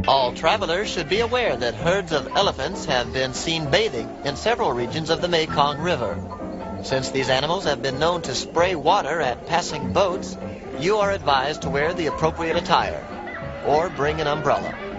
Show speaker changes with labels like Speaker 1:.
Speaker 1: All travelers should be aware that herds of elephants have been seen bathing in several regions of the Mekong River. Since these animals have been known to spray water at passing boats, you are advised to wear the appropriate attire or bring an umbrella.